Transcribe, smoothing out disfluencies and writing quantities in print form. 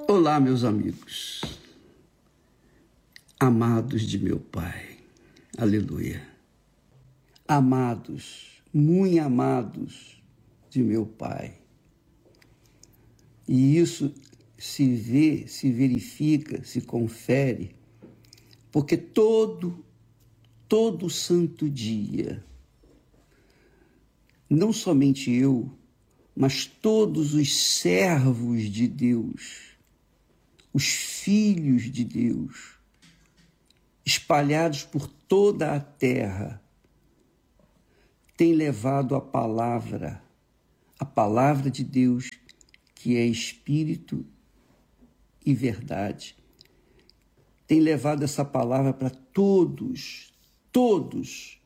Olá, meus amigos, amados de meu Pai, aleluia, amados, muito amados de meu Pai. E isso se vê, se verifica, se confere, porque todo santo dia, não somente eu, mas todos os servos de Deus, os filhos de Deus, espalhados por toda a terra, têm levado a palavra de Deus, que é Espírito e verdade. Tem levado essa palavra para todos